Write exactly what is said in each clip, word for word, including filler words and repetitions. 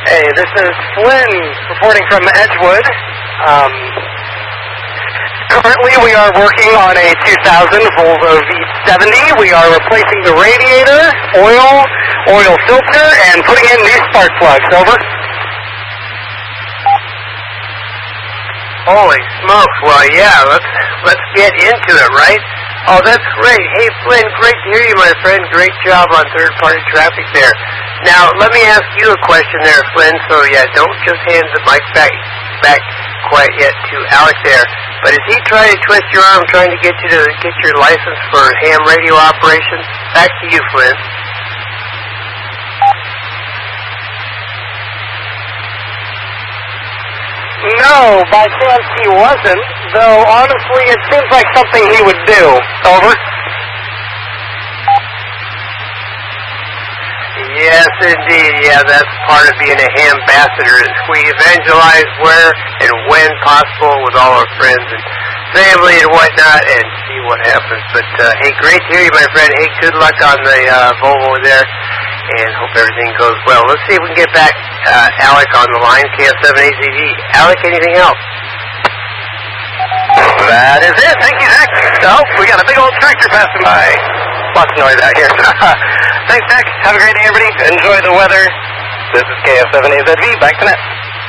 Hey, this is Flynn reporting from Edgewood. Um, currently we are working on a two thousand Volvo V seventy. We are replacing the radiator, oil, oil filter, and putting in new spark plugs. Over. Holy smokes, well yeah, let's let's get into it, right? Oh, that's great. Hey Flynn, great to hear you, my friend. Great job on third-party traffic there. Now, let me ask you a question there, Flynn. So yeah, don't just hand the mic back back quite yet to Alec there. But is he trying to twist your arm, trying to get you to get your license for ham radio operations? Back to you, Flynn. No, by chance he wasn't, though honestly it seems like something he would do. Over. Yes, indeed. Yeah, that's part of being a ham ambassador. Is we evangelize where and when possible with all our friends and family and whatnot and see what happens. But, uh, hey, great to hear you, my friend. Hey, good luck on the uh, Volvo there. And hope everything goes well. Let's see if we can get back uh, Alec on the line, K F seven A Z V. Alec, anything else? That is it. Thank you, Zach. Oh, we got a big old tractor passing by. Lots of noise out here. Thanks, Zach. Have a great day, everybody. Enjoy the weather. This is K F seven A Z V. Back to net.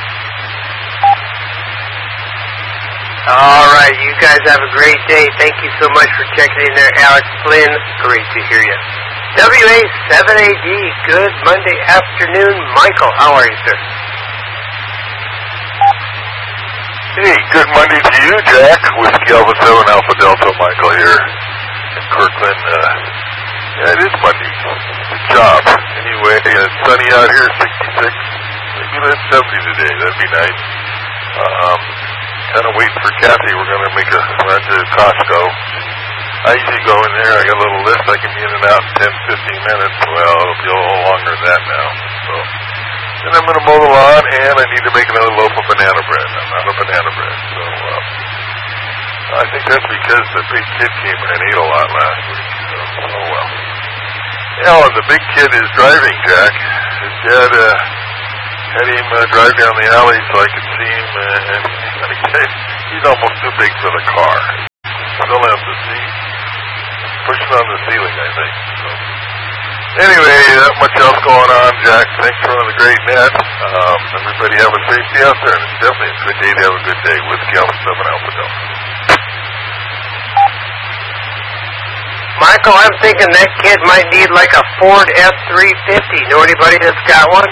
All right, you guys have a great day. Thank you so much for checking in there, Alex Flynn. Great to hear you. W A seven A D, good Monday afternoon. Michael, how are you, sir? Hey, good Monday to you, Jack. Whiskey Alpha seven Alpha Delta, Michael here in Kirkland. Uh, yeah, it is Monday. Good job. Anyway, it's sunny out here, sixty-six. Maybe that's seventy today. That'd be nice. Um, kind of waiting for Kathy. We're going to make a run to Costco. I usually go in there, I got a little list, I can be in and out in ten, fifteen minutes. Well, it'll be a little longer than that now. So, then I'm going to mow the lawn, and I need to make another loaf of banana bread. I'm out of banana bread. So, uh, I think that's because the big kid came in and ate a lot last week. So, oh well. Yeah, and the big kid is driving, Jack. His dad uh, had him uh, drive down the alley so I could see him, uh, and he's almost too big for the car. Still have the seat. Pushing on the ceiling, I think. So. Anyway, not much else going on, Jack. Thanks for running the great net. Um, everybody have a safe day out there, and it's definitely a good day to have a good day. Whiskey Alpha seven Alpha Delta. Michael, I'm thinking that kid might need like a Ford F three fifty. Know anybody that's got one?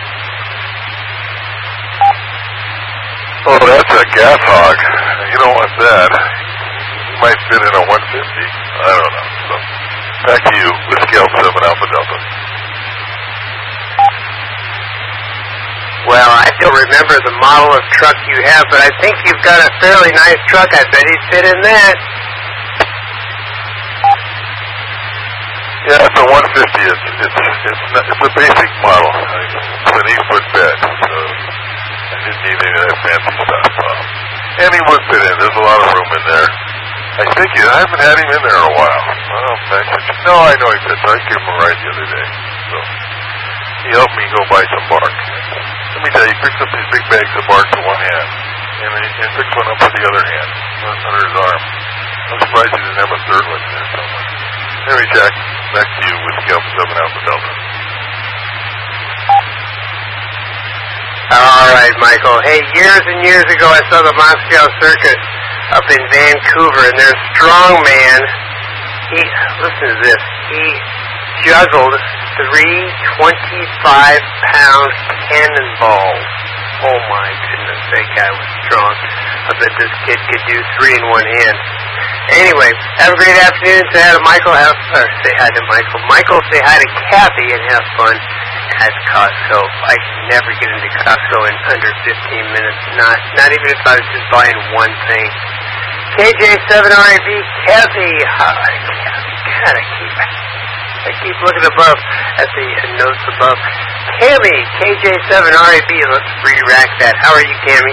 Oh, that's a gas hog. You don't want that. You might fit in a one fifty. I don't know. So, back to you, Whiskey Alpha seven Alpha Delta. Well, I don't remember the model of truck you have, but I think you've got a fairly nice truck. I bet he'd fit in that. Yeah, it's a one fifty. It's it's it's, not, it's a basic model. It's an eight foot bed, so I didn't need any of that fancy stuff. Um, and he would fit in. There's a lot of room in there. I think he, I haven't had him in there in a while. Well, no, I know he fits. I gave him a ride the other day. So he helped me go buy some bark. Let me tell you, he picks up these big bags of bark with one hand, and he and picks one up with the other hand under his arm. I'm surprised he didn't have a third one there somewhere. Anyway, Jack, back to you with Alpha seven Alpha Delta. All right, Michael. Hey, years and years ago, I saw the Moscow Circus up in Vancouver, and their strongman, he, listen to this, he juggled three twenty-five pound cannonballs. Oh my goodness, that guy was strong. I bet this kid could do three in one hand. Anyway, have a great afternoon. Say hi to Michael. Have, or say hi to Michael. Michael, say hi to Kathy and have fun at Costco. I can never get into Costco in under fifteen minutes. Not not even if I was just buying one thing. K J seven R A B, Kathy. Oh, God, I keep, I keep looking above at the notes above. Cammy, K J seven R A B. Let's re-rack that. How are you, Cammy?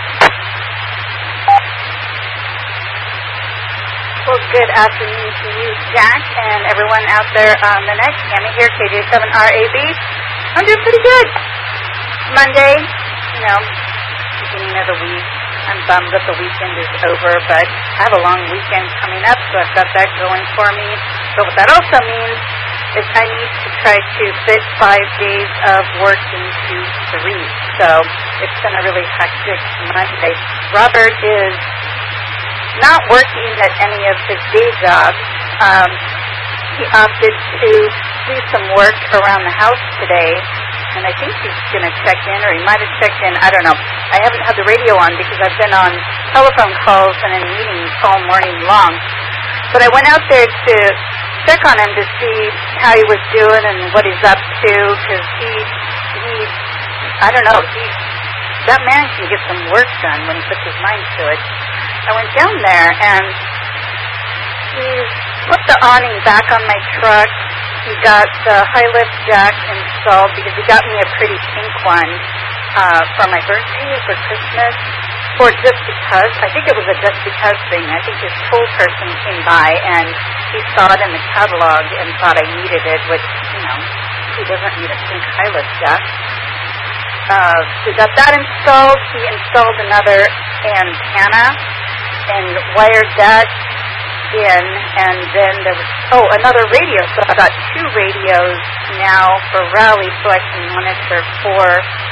Well, good afternoon to you, Jack, and everyone out there on the net. Cammy here, K J seven R A B. I'm doing pretty good. Monday, you know, beginning of the week. I'm bummed that the weekend is over, but I have a long weekend coming up, so I've got that going for me. So what that also means is I need to try to fit five days of work into three. So it's been a really hectic Monday. Robert is not working at any of his day jobs. Um, he opted to do some work around the house today, and I think he's going to check in, or he might have checked in. I don't know. I haven't had the radio on because I've been on telephone calls and in meetings all morning long. But I went out there to check on him to see how he was doing and what he's up to, because he, he, I don't know, he, that man can get some work done when he puts his mind to it. I went down there, and he put the awning back on my truck. He got the high lift jack installed because he got me a pretty pink one uh, for my birthday or for Christmas, or just because. I think it was a just because thing. I think his tool person came by and he saw it in the catalog and thought I needed it, which, you know, who doesn't need a pink high lift jack? Uh, we got that installed. He installed another antenna and wired that in, and then there was, oh, another radio. So I got two radios now for Rally, so I can monitor four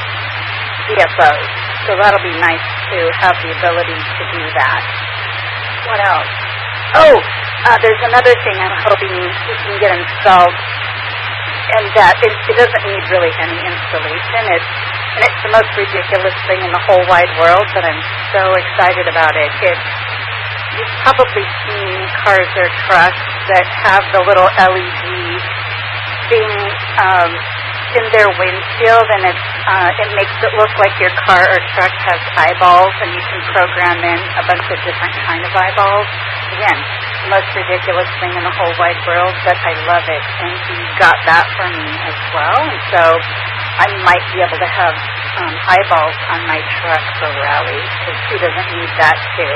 D F Os. So that'll be nice to have the ability to do that. What else? Oh, uh, there's another thing I'm hoping we can get installed, and that it, it doesn't need really any installation. It's, and it's the most ridiculous thing in the whole wide world, but I'm so excited about it. It's, you've probably seen cars or trucks that have the little L E D thing um, in their windshield, and it's, uh, it makes it look like your car or truck has eyeballs, and you can program in a bunch of different kind of eyeballs. Again, the most ridiculous thing in the whole wide world, but I love it, and he got that for me as well, and so I might be able to have um, eyeballs on my truck for Rally, because he doesn't need that too.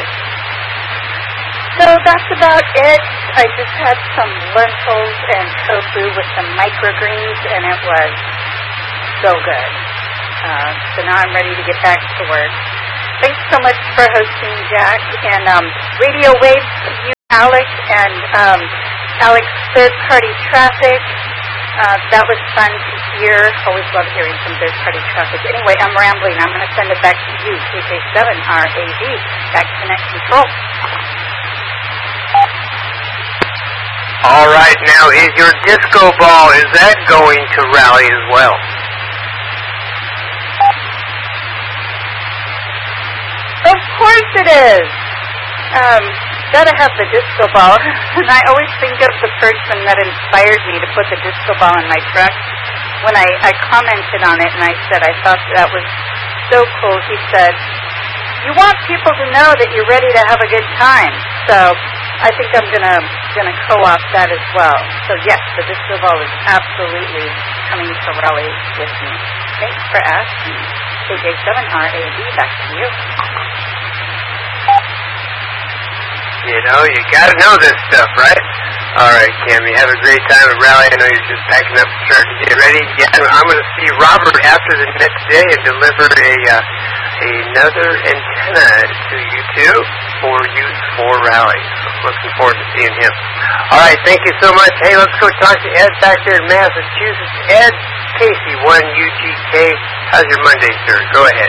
So that's about it. I just had some lentils and tofu with some microgreens, and it was so good. Uh, so now I'm ready to get back to work. Thanks so much for hosting, Jack. And um, radio waves to you, Alex, and um, Alex, third-party traffic. Uh, that was fun to hear. Always love hearing some third-party traffic. Anyway, I'm rambling. I'm going to send it back to you, K J seven R A D. Back to Net Control. All right, now is your disco ball, is that going to Rally as well? Of course it is. Um, gotta have the disco ball. And I always think of the person that inspired me to put the disco ball in my truck. When I, I commented on it and I said I thought that was so cool, he said, you want people to know that you're ready to have a good time. So I think I'm gonna gonna co-opt that as well. So yes, the disco ball is absolutely coming to Rally with me. Thanks for asking. K J seven R A D, back to you. You know, you gotta know this stuff, right? All right, Cam, you have a great time at Rally. I know you're just packing up, starting to get ready. Yeah, I'm going to see Robert after the next day and deliver a uh, another antenna to you two for use for Rally. So looking forward to seeing him. All right, thank you so much. Hey, let's go talk to Ed back there in Massachusetts. Ed Casey, one U G K. How's your Monday, sir? Go ahead.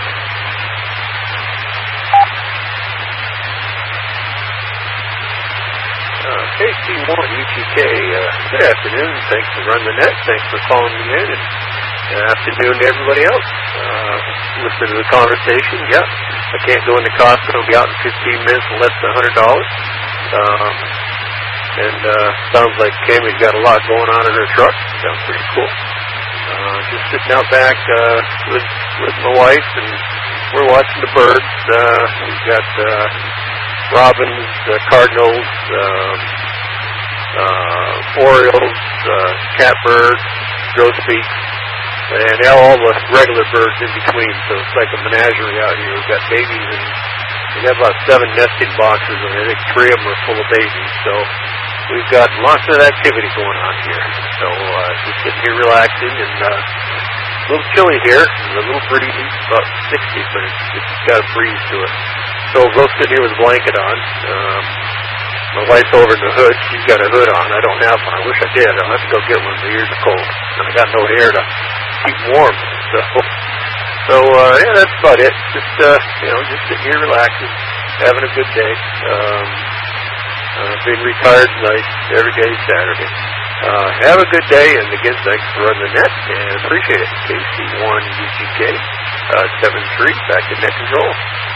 Uh, K C one U G K, uh, good afternoon. Thanks for running the net. Thanks for calling me in. And good afternoon to everybody else. Uh, listen to the conversation. Yeah, I can't go into Costco. I'll be out in fifteen minutes and less than one hundred dollars. Um, and uh, sounds like Cammy's got a lot going on in her truck. Sounds pretty cool. Uh, just sitting out back uh, with, with my wife, and we're watching the birds. Uh, we've got... Uh, robins, uh, cardinals, um, uh, orioles, uh, catbirds, grosbeaks, and all the regular birds in between. So it's like a menagerie out here. We've got babies, and we got about seven nesting boxes, and I think three of them are full of babies. So we've got lots of activity going on here. So uh, just sitting here relaxing and uh, a little chilly here, a little breezy, about sixty, but it's, it's got a breeze to it. So we'll sit here with a blanket on. Um, my wife's over in the hood. She's got a hood on. I don't have one. I wish I did. I'll have to go get one. The ears are cold, and I got no hair to keep warm. So, so uh, yeah, that's about it. Just uh, you know, just sitting here relaxing, having a good day. Um, uh, being retired tonight, every day Saturday. Uh, have a good day, and again, thanks for running the net, and appreciate it. K C one U G K, uh, seven three, back to net control.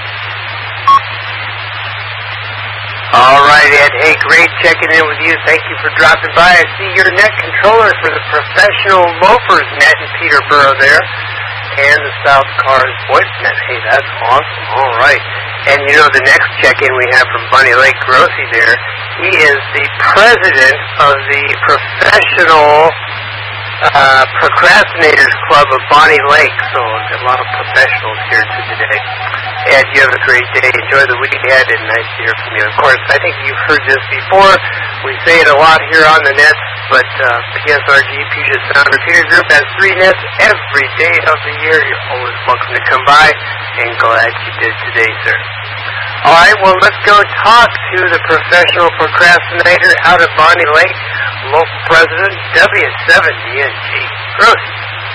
All right, Ed. Hey, great checking in with you. Thank you for dropping by. I see you're net controller for the Professional Loafers net in Peterborough there, and the South Cars Voice net. Hey, that's awesome. All right. And you know, the next check-in we have from Bunny Lake Grossi there, he is the president of the Professional uh, Procrastinators Club of Bonnie Lake. So I've got a lot of professionals here today. Ed, you have a great day. Enjoy the week ahead, and nice to hear from you. Of course, I think you've heard this before. We say it a lot here on the nets, but uh, P S R G Puget Sound Repeater Group has three nets every day of the year. You're always welcome to come by, and glad you did today, sir. All right, well, let's go talk to the Professional Procrastinator out of Bonnie Lake, local president, W seven D N G. Gross.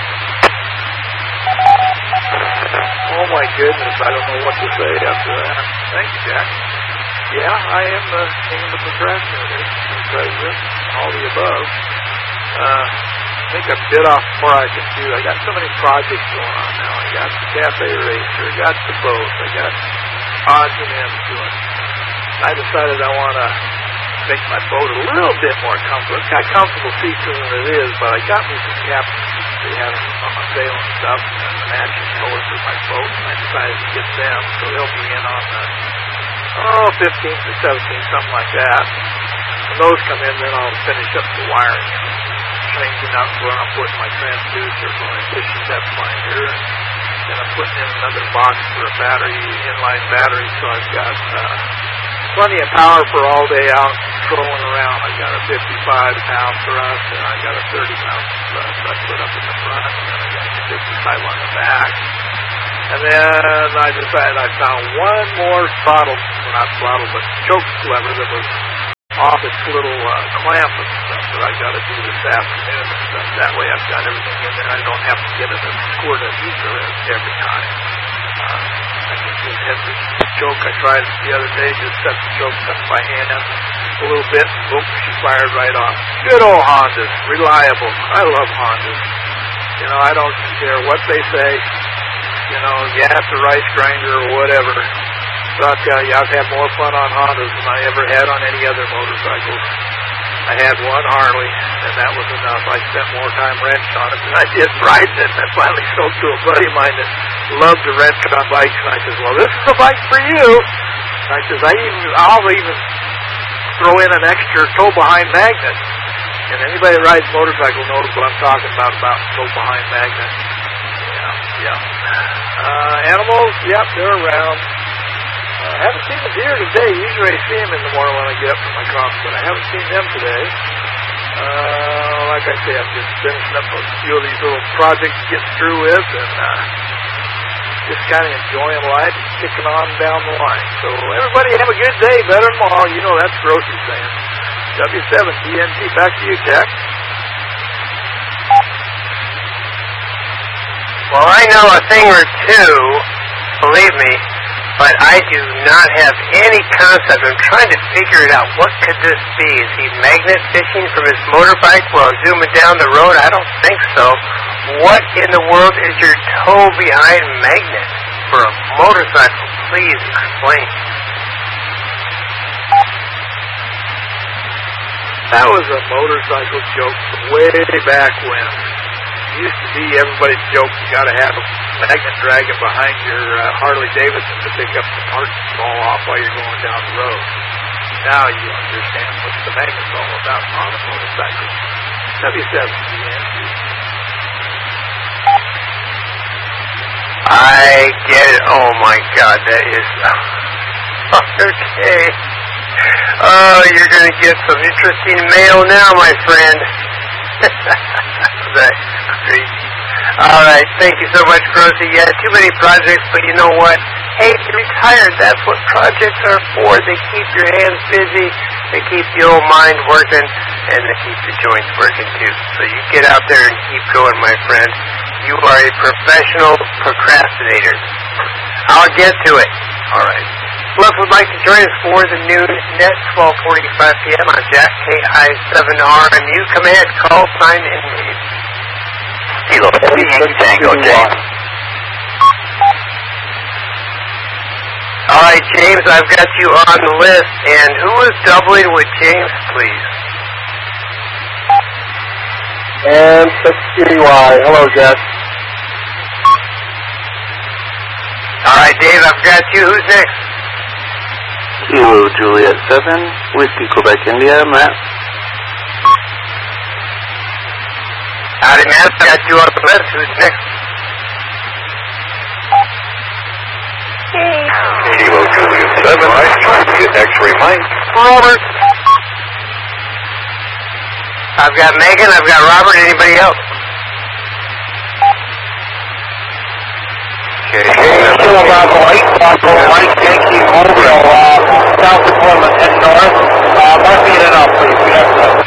Oh, my goodness, I don't know what to say after that. Thanks, Jack. Yeah, I am the king of the procrastinators, the president, all the above. Uh, I think I bit off more I can do. I got so many projects going on now. I got the cafe racer, I got the boat, I got odds and ends to it. I decided I want to make my boat a little bit more comfortable. It's got comfortable seats than it is, but I got me some captains. They had them on my sale and stuff, and the matching colors for my boat, and I decided to get them, so they'll be in on the, oh, fifteenth or seventeenth, something like that. When those come in, then I'll finish up the wiring, changing out where I'm putting my transducer for my fishing depth finder, and then I'm putting in another box for a battery, inline battery, so I've got uh, plenty of power for all day out strolling around. I've got a fifty-five pound thrust, and I've got a thirty pound thrust I put up in the front, and then I got a fifty-five on the back. And then I decided I found one more throttle, well, not throttle, but choke lever that was off its little uh, clamp and stuff that I got to do this afternoon and stuff. That way I've got everything in there. I don't have to get it and squirt a ether every time. Uh, I can just hit the choke. I tried it the other day, just set the choke up by hand a little bit. Boom, she fired right off. Good old Hondas, reliable. I love Hondas. You know, I don't care what they say. You know, gas or rice grinder or whatever. So I'll tell you, I've had more fun on Hondas than I ever had on any other motorcycles. I had one Harley, and that was enough. I spent more time wrenching on it than I did riding it. And I finally sold to a buddy of mine that loved to wrench on bikes. And I said, well, this is a bike for you. And I said, I even, I'll even throw in an extra tow-behind magnet. And anybody that rides motorcycle knows what I'm talking about, about tow-behind magnet. Yeah, yeah. Uh, animals, yep, they're around. I uh, haven't seen the deer today. Usually I see them in the morning when I get up from my coffee, but I haven't seen them today. Uh, like I say, I'm just finishing up a few of these little projects to get through with, and uh, just kind of enjoying life and kicking on down the line. So everybody have a good day, better tomorrow. You know that's Grossi saying. W seven D N T, back to you, Jack. Well, I know a thing or two, believe me, but I do not have any concept. I'm trying to figure it out. What could this be? Is he magnet fishing from his motorbike while zooming down the road? I don't think so. What in the world is your tow behind magnet for a motorcycle? Please explain. That was a motorcycle joke from way back when. It used to be everybody's joke, you got to have a magnet dragging behind your uh, Harley Davidson to pick up the parts and fall off while you're going down the road. Now you understand what the magnet's all about on a motorcycle. W seven D N T. I get it. Oh my God, that is okay. Oh, you're going to get some interesting mail now, my friend. That's crazy. All right, thank you so much, Rosie. Yeah, too many projects, but you know what? Hey, you're retired. That's what projects are for. They keep your hands busy, they keep the old mind working, and they keep the joints working too. So you get out there and keep going, my friend. You are a professional procrastinator. I'll get to it. All right. Bluff would like to join us for the noon net, twelve forty-five p.m. on Jack K I seven R M U. Come ahead, call, sign, and name. Kilo three, Yankee Tango, James. All right, James, I've got you on the list. And who is doubling with James, please? And six Q Y. Hello, Jack. All right, Dave, I've got you. Who's next? Kilo Juliet seven, Whiskey Quebec India, Matt. Howdy, Matt. I've got you on the list. Who's next? Kilo Juliet seven, X-ray Mike. Robert. I've got Megan. I've got Robert. Anybody else? Okay. Kilo Bravo eight, Bravo Mike, Yankee Mobile, uh, South Deployment and North. Uh, mark me in and out, please. Good afternoon.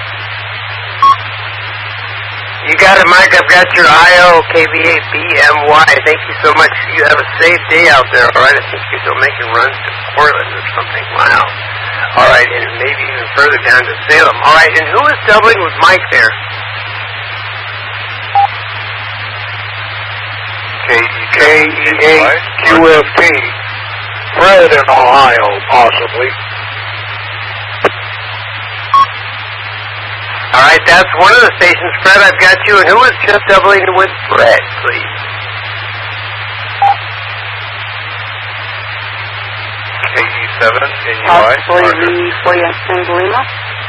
You got it, Mike. I've got your I O K V eight B M Y. Thank you so much. You have a safe day out there, all right? I think you're still making runs to Portland or something. Wow. All right, and maybe even further down to Salem. All right, and who is doubling with Mike there? K E eight Q F T. Fred in Ohio, possibly. All right, that's one of the stations. Fred, I've got you. And who is just doubling with Fred, please? K E seven, N U I. Possibly the Foyeston Lima.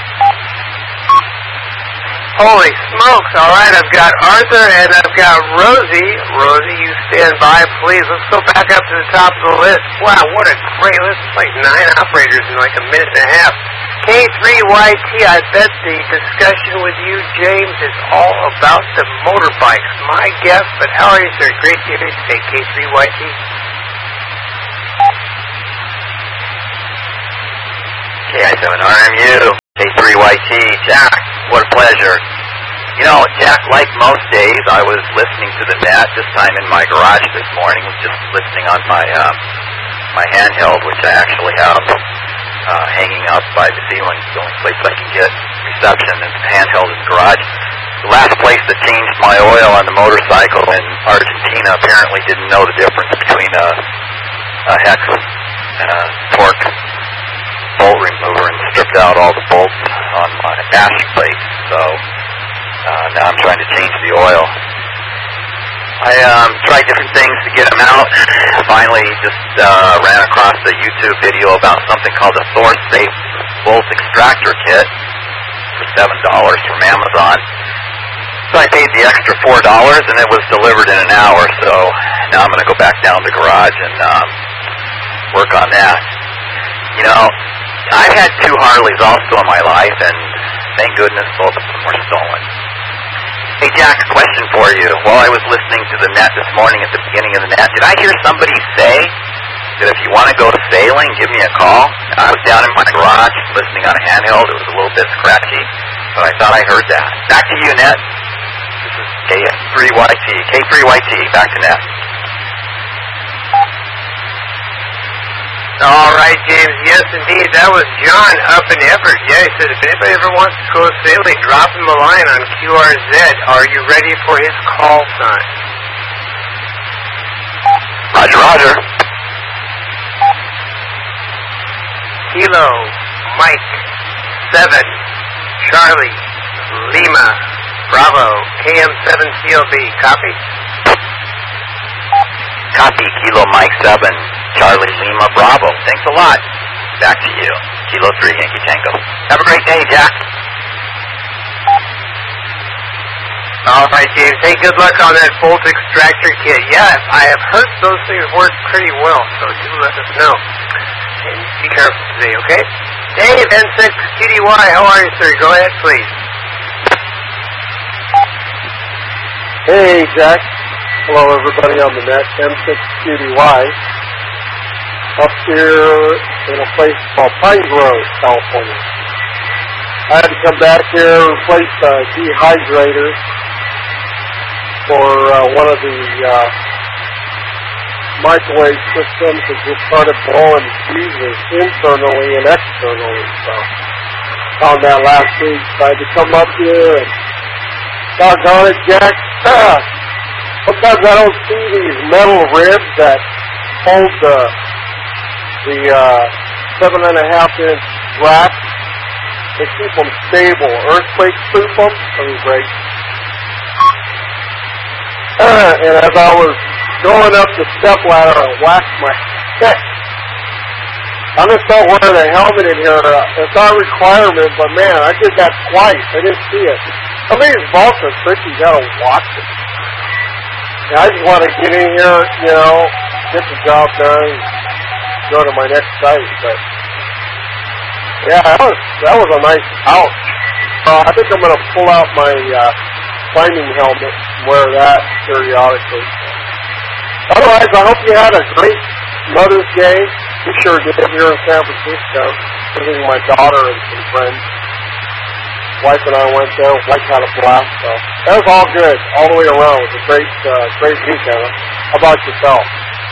Holy smokes. All right, I've got Arthur and I've got Rosie. Rosie, you stand by, please. Let's go back up to the top of the list. Wow, what a great list. It's like nine operators in like a minute and a half. K three Y T, I bet the discussion with you, James, is all about the motorbikes. My guess, but how are you, sir? Great to hear you say K three Y T. K I seven R M U, K three Y T, Jack, what a pleasure. You know, Jack, like most days, I was listening to the net, this time in my garage this morning, was just listening on my uh, my handheld, which I actually have uh, hanging up by the ceiling. It's the only place I can get reception, and handheld in the garage. The last place that changed my oil on the motorcycle in Argentina apparently didn't know the difference between a, a hex and a torque bolt remover and stripped out all the bolts on my dash plate. So uh, now I'm trying to change the oil. I um, tried different things to get them out. Finally just uh, ran across a YouTube video about something called a ThorSafe bolt extractor kit for seven dollars from Amazon. So I paid the extra four dollars and it was delivered in an hour. So now I'm going to go back down to the garage and um, work on that. You know, I've had two Harleys also in my life, and thank goodness both of them were stolen. Hey, Jack, a question for you. While I was listening to the net this morning at the beginning of the net, did I hear somebody say that if you want to go to sailing, give me a call? I was down in my garage listening on a handheld. It was a little bit scratchy, but I thought I heard that. Back to you, Net. This is K three Y T. K three Y T, back to Net. All right, James. Yes, indeed. That was John up in Everett. Yeah, he said if anybody ever wants to go sailing, drop him a line on Q R Z. Are you ready for his call sign? Roger, roger. Kilo, Mike, seven, Charlie, Lima, Bravo, K M seven C L B. Copy? Copy, Kilo Mike seven, Charlie Lima Bravo. Thanks a lot. Back to you. Kilo three, Yankee Tango. Have a great day, Jack. All right, James. Hey, good luck on that bolt extractor kit. Yeah, I have heard those things work pretty well, so do let us know. And be careful today, okay? Dave, N six Q D Y, how are you, sir? Go ahead, please. Hey, Jack. Hello, everybody on the net, M six Q D Y, up here in a place called Pine Grove, California. I had to come back here and replace a dehydrator for uh, one of the uh, microwave systems that just started blowing fuses internally and externally. So, found that last week. So I had to come up here and doggone it, Jack. Sometimes I don't see these metal ribs that hold the the uh, seven and a half inch rack. They keep them stable. Earthquake proof them. Let me break. Uh, and as I was going up the step ladder, I whacked my head. I'm just not wearing a helmet in here. It's not a requirement, but man, I did that twice. I didn't see it. Some of these vaults are tricky. You gotta watch it. I just want to get in here, you know, get the job done, and go to my next site. But yeah, that was that was a nice ouch. Uh, I think I'm going to pull out my uh, climbing helmet and wear that periodically. Otherwise, I hope you had a great Mother's Day. We sure did here in San Francisco, visiting my daughter and some friends. Wife and I went there. Wife had a blast. So that was all good, all the way around. It was a great, uh, great weekend. How about yourself?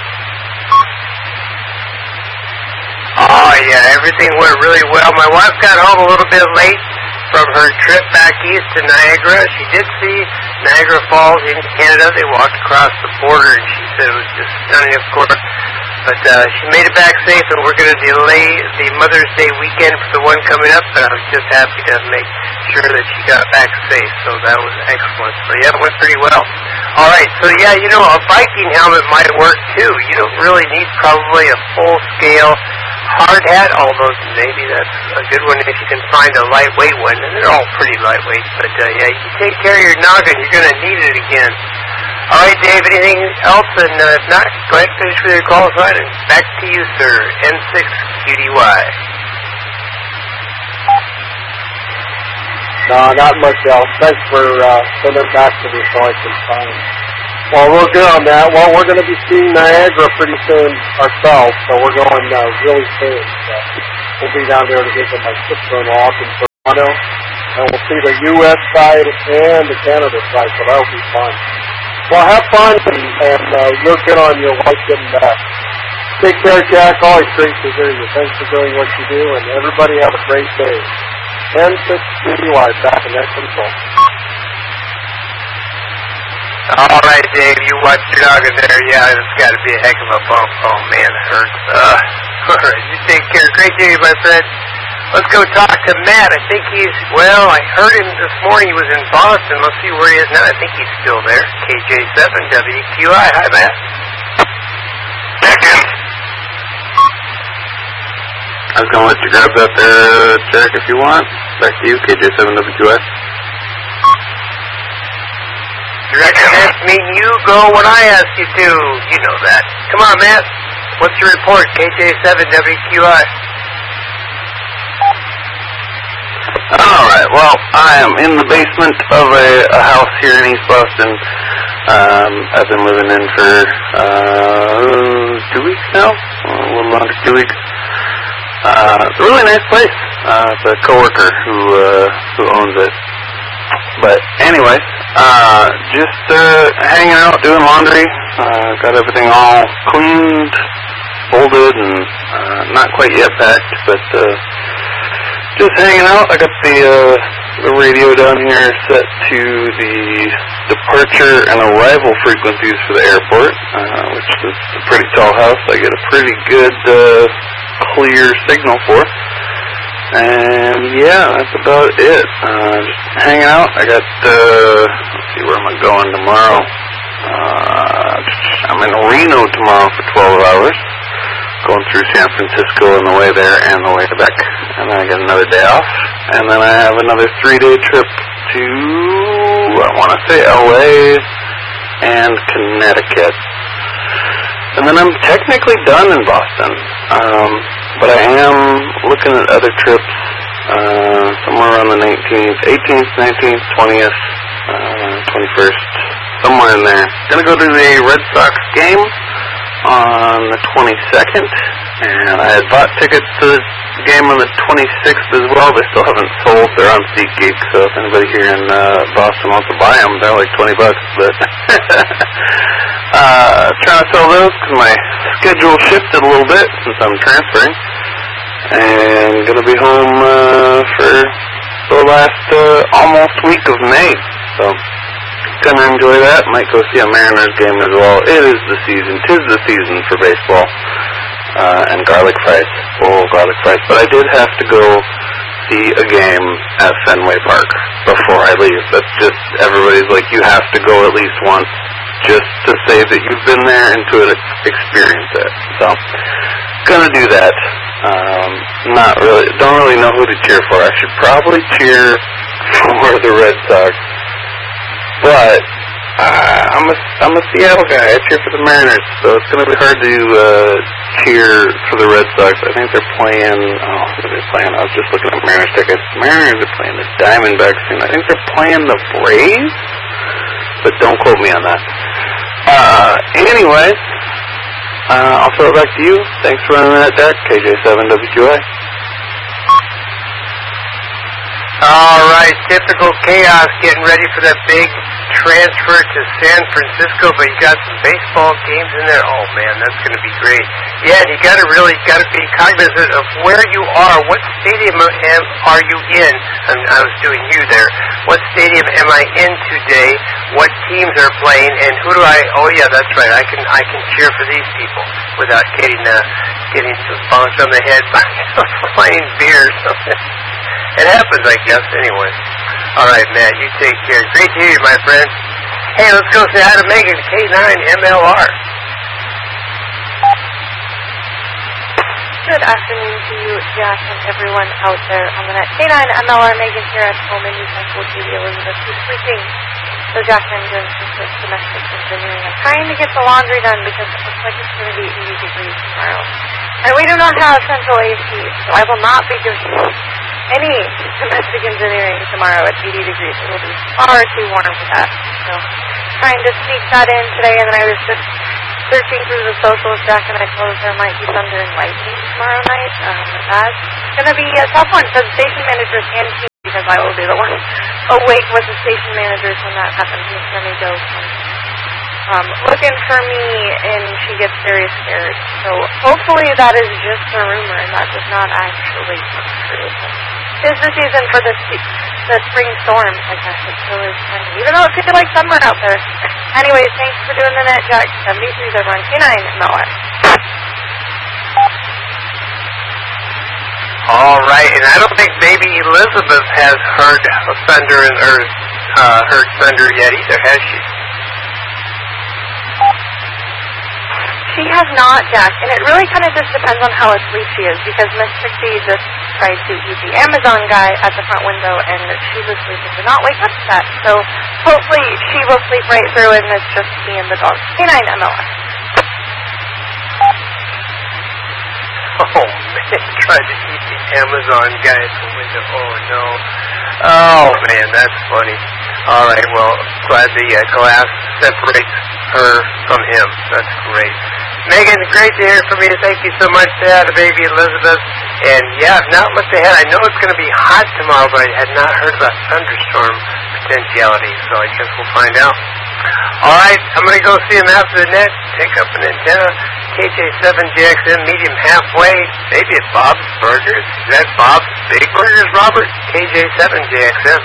Oh yeah, everything went really well. My wife got home a little bit late from her trip back east to Niagara. She did see Niagara Falls in Canada. They walked across the border, and she said it was just stunning, of course. But uh, she made it back safe, and we're going to delay the Mother's Day weekend for the one coming up, but I was just happy to make sure that she got back safe, so that was excellent. So yeah, it went pretty well. All right, so yeah, you know, a Viking helmet might work too. You don't really need probably a full-scale hard hat, although maybe that's a good one if you can find a lightweight one, and they're all pretty lightweight. But uh, yeah, you take care of your noggin, you're going to need it again. All right, Dave, anything else? And uh, if not, go ahead and finish with your call sign. And back to you, sir. N six Q D Y. No, not much else. Thanks for uh, sending it back to me so I can find it. Well, we're good on that. Well, we're going to be seeing Niagara pretty soon ourselves, so we're going uh, really soon. So we'll be down there to visit my sister-in-law up in Toronto, and we'll see the U S side and the Canada side, so that'll be fun. Well, have fun, and, and uh, you're good on your wife getting back. Take care, Jack. Always great to hear you. Thanks for doing what you do, and everybody have a great day. N six Q D Y, back in that control. All right, Dave, you watch your dog in there. Yeah, it's got to be a heck of a bump. Oh, man, it hurts. Uh, all right, you take care. Great to hear you, my friend. Let's go talk to Matt. I think he's, well, I heard him this morning. He was in Boston. Let's see where he is now. I think he's still there. K J seven W Q I. Hi, Matt. Back in. I was going to let you grab that there, Jack, if you want. Back to you, K J seven W Q I. Director Matt, mean you go when I ask you to. You know that. Come on, Matt. What's your report? K J seven W Q I. All right. Well, I am in the basement of a, a house here in East Boston. Um, I've been living in for uh, two weeks now, a little under two weeks. Uh, it's a really nice place. Uh, it's a coworker who uh, who owns it. But anyway, uh, just uh, hanging out, doing laundry. Uh, got everything all cleaned, folded, and uh, not quite yet packed, but. Uh, Just hanging out. I got the uh, the radio down here set to the departure and arrival frequencies for the airport, uh, which is a pretty tall house. I get a pretty good uh, clear signal for. And yeah, that's about it. Uh, just hanging out. I got. Uh, let's see, where am I going tomorrow? Uh, I'm in Reno tomorrow for twelve hours. Going through San Francisco on the way there and the way back. And then I get another day off. And then I have another three-day trip to, I want to say L A and Connecticut. And then I'm technically done in Boston. Um, but I am looking at other trips uh, somewhere around the nineteenth, eighteenth, nineteenth, twentieth, uh, twenty-first. somewhere in there. Gonna go to the Red Sox game on the twenty-second, and I had bought tickets to the game on the twenty-sixth as well. They still haven't sold. They're on SeatGeek, so if anybody here in uh, Boston wants to buy them, they're like twenty bucks. But uh, trying to sell those because my schedule shifted a little bit since I'm transferring, and gonna be home uh, for the last uh, almost week of May. So gonna enjoy that. Might go see a Mariners game as well. It is the season. Tis the season for baseball. Uh, and garlic fries. Oh, garlic fries. But I did have to go see a game at Fenway Park before I leave. That's just, everybody's like, you have to go at least once just to say that you've been there and to experience it. So, gonna do that. Um, not really, don't really know who to cheer for. I should probably cheer for the Red Sox. But uh, I'm a I'm a Seattle guy. I cheer for the Mariners, so it's going to be hard to uh, cheer for the Red Sox. I think they're playing. Oh, what are they playing? I was just looking at Mariners tickets. Mariners are playing the Diamondbacks soon. I think they're playing the Braves, but don't quote me on that. Uh, anyway, uh, I'll throw it back to you. Thanks for running that deck, K J seven W Q A. All right, typical chaos, getting ready for that big transfer to San Francisco, but you got some baseball games in there. Oh man, that's going to be great. Yeah, and you got to really got to be cognizant of where you are. What stadium am, are you in? And I was doing you there. What stadium am I in today? What teams are playing? And who do I? Oh yeah, that's right. I can I can cheer for these people without getting uh, getting bonked on the head by flying beer or something. It happens, I guess, anyway. All right, Matt, you take care. Great to hear you, my friend. Hey, let's go say hi to Megan, K nine M L R. Good afternoon to you, Jack, and everyone out there on the net. K nine M L R, Megan here at home in Newcastle, J D Elizabeth, who's sleeping. So, Jack, I'm doing some domestic engineering. I'm trying to get the laundry done because it looks like it's going to be eighty degrees tomorrow. And we do not have central A C, so I will not be doing any domestic engineering tomorrow at eighty degrees. It will be far too warm for that. So, trying to sneak that in today, and then I was just searching through the socials, Jack, and I suppose there might be thunder and lightning tomorrow night. Um, that's going to be a tough one for the station managers and team, because I will be the one awake with the station managers when that happens. Miss Remy goes um, looking for me, and she gets very scared. So hopefully that is just a rumor, and that does not actually come true. It is the season for the, the spring storms, I guess. It still is kind of, even though it could be like summer out there. Anyways, thanks for doing the net, Jack. seventy-three over on K nine M L R. All right, and I don't think maybe Elizabeth has heard thunder and or uh, heard thunder yet either, has she? She has not, Jack, and it really kind of just depends on how asleep she is, because Miss Trixie just tried to eat the Amazon guy at the front window, and she was sleeping to not wake up to that. So hopefully she will sleep right through, and it's just me and the dog. K nine M L R. Oh, man, tried to eat the Amazon guy at the window. Oh, no. Oh, man, that's funny. All right, well, glad the uh, glass separates her from him. That's great. Megan, great to hear from you. Thank you so much, Dad, baby Elizabeth. And, yeah, I've not looked ahead. I know it's going to be hot tomorrow, but I had not heard about thunderstorm potentiality, so I guess we'll find out. All right, I'm going to go see him after the net, pick up an antenna, K J seven J X M, meet him halfway, maybe at Bob's Burgers. Is that Bob's Big Burgers, Robert? K J seven J X M.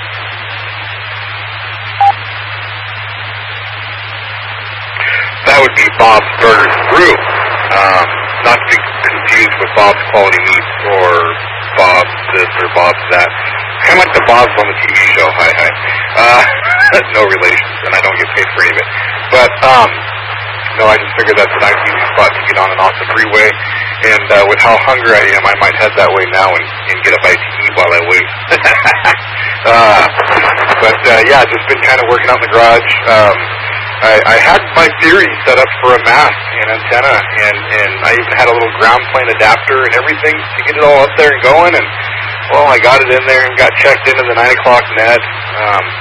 That would be Bob's Burgers Brew. Um, not to be confused with Bob's Quality Meats or Bob's this or Bob's that. Kind of like the Bob's on the T V show. Hi, hi. Uh, no relations, and I don't get paid for any of it. But, um, no, I just figured that's a nice easy spot to get on and off the freeway. And uh, with how hungry I am, I might head that way now and, and get a bite to eat while I wait. uh, but, uh, yeah, just been kind of working out in the garage. Um, I, I had my theory set up for a mast and antenna, and, and I even had a little ground plane adapter and everything to get it all up there and going. And, well, I got it in there and got checked into the nine o'clock net. Um,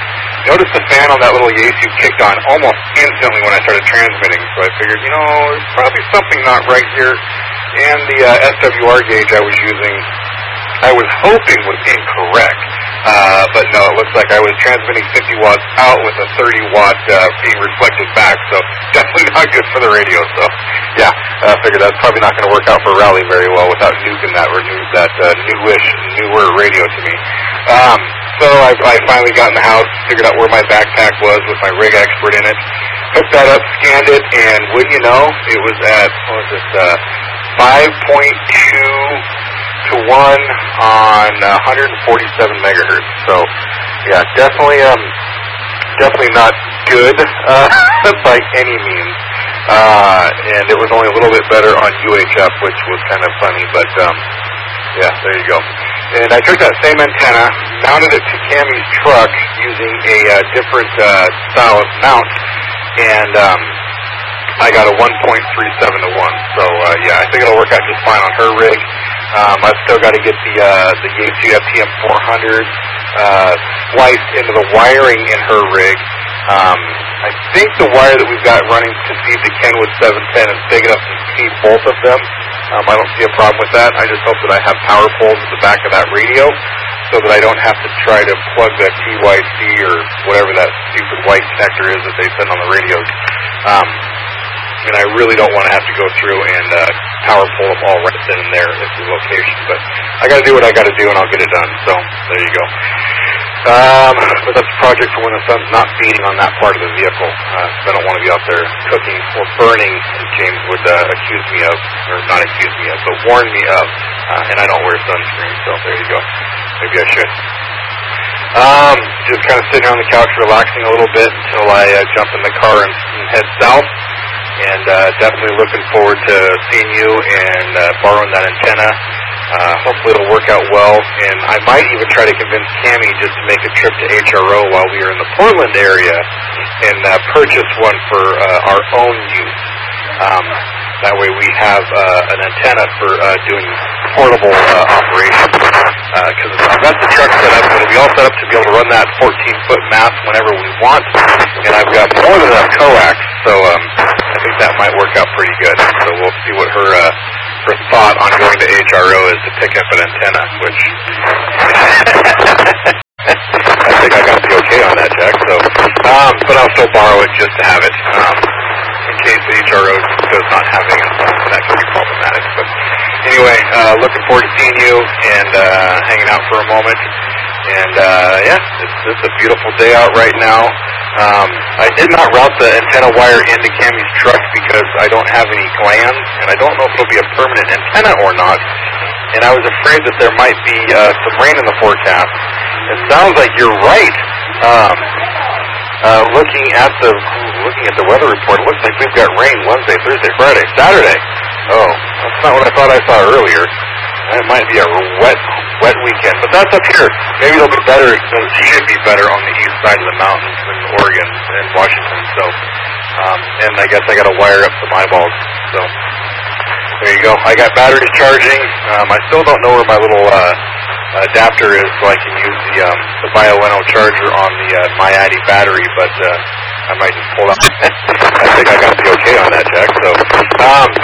noticed the fan on that little Yaesu kicked on almost instantly when I started transmitting. So I figured, you know, there's probably something not right here. And the uh, S W R gauge I was using, I was hoping was incorrect. Uh, but no, it looks like I was transmitting fifty watts out with a thirty watt uh, being reflected back, so definitely not good for the radio. So, yeah, I uh, figured that's probably not going to work out for Raleigh very well without nuking that renew, that uh, newish, newer radio to me. Um, so I, I finally got in the house, figured out where my backpack was with my rig expert in it, hooked that up, scanned it, and wouldn't you know, it was at, what was it, uh, five point two to one on uh, one hundred forty-seven megahertz. So, yeah, definitely, um, definitely not good uh, by any means. Uh, and it was only a little bit better on U H F, which was kind of funny. But um, yeah, there you go. And I took that same antenna, mounted it to Cammy's truck using a uh, different uh, style of mount, and um, I got a one point three seven to one. So uh, yeah, I think it'll work out just fine on her rig. Um, I've still got to get the uh, the Yaesu F T M four hundred uh, spliced into the wiring in her rig. Um, I think the wire that we've got running to feed the Kenwood seven ten is big enough to feed both of them. Um, I don't see a problem with that. I just hope that I have power poles at the back of that radio so that I don't have to try to plug that T Y C or whatever that stupid white connector is that they send on the radios. Um, And I really don't want to have to go through and uh, power pull them all right then and there at the location. But I got to do what I got to do, and I'll get it done. So there you go. Um, but that's a project for when the sun's not beating on that part of the vehicle. Uh, so I don't want to be out there cooking or burning, as James would uh, accuse me of, or not accuse me of, but warn me of. Uh, and I don't wear sunscreen, so there you go. Maybe I should. Um, just kind of sitting on the couch relaxing a little bit until I uh, jump in the car and, and head south. And uh, definitely looking forward to seeing you and uh, borrowing that antenna. Uh, hopefully it'll work out well. And I might even try to convince Cammy just to make a trip to H R O while we are in the Portland area and uh, purchase one for uh, our own use. Um, that way we have uh, an antenna for uh, doing portable uh, operations. Because uh, I've got the truck set up, it'll be all set up to be able to run that fourteen foot mast whenever we want. And I've got more than enough coax, so um, I think that might work out pretty good. So we'll see what her uh, her thought on going to H R O is to pick up an antenna, which I think I got the okay on that, Jack. So, um, but I'll still borrow it just to have it um, in case H R O does not have it. That could be problematic. But anyway, uh, looking forward to seeing you and uh, hanging out for a moment. And uh, yeah, it's, it's a beautiful day out right now. Um, I did not route the antenna wire into Cammy's truck because I don't have any glands, and I don't know if it'll be a permanent antenna or not. And I was afraid that there might be uh, some rain in the forecast. It sounds like you're right. Um, uh, looking at the looking at the weather report, it looks like we've got rain Wednesday, Thursday, Friday, Saturday. Oh, that's not what I thought I saw earlier. It might be a wet, wet weekend, but that's up here. Maybe it'll be better. It should be better on the east side of the mountains in Oregon and Washington. So, um, and I guess I got to wire up some eyeballs. So, there you go. I got batteries charging. Um, I still don't know where my little uh, adapter is, so I can use the um, the BioEno charger on the uh, MyAddy battery, but uh, I might just pull out. I think I got the okay on that, Jack. So, um,